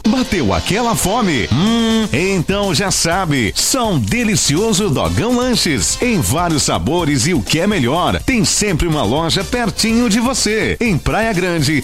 Bateu aquela fome? Então já sabe, são Delicioso Dogão Lanches, em vários sabores e o que é melhor, tem sempre uma loja pertinho de você, em Praia Grande,